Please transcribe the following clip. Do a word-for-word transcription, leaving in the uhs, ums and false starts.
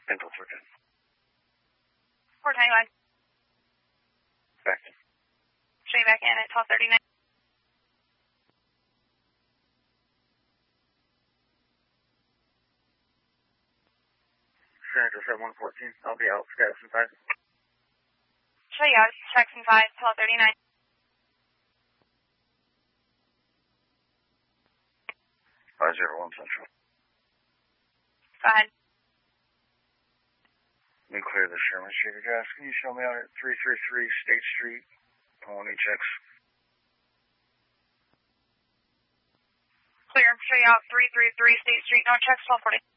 Central four ten. four twenty-one. Back. Show you back in at twelve thirty-nine. Senator seven one fourteen. I'll be out. Jackson five. Show you out. Jackson five, twelve thirty-nine. five zero one Central. Go ahead. Let me clear the Sherman Street address. Can you show me out at three three three State Street? I want any checks. Clear. Show you out three three three State Street. No checks, twelve forty.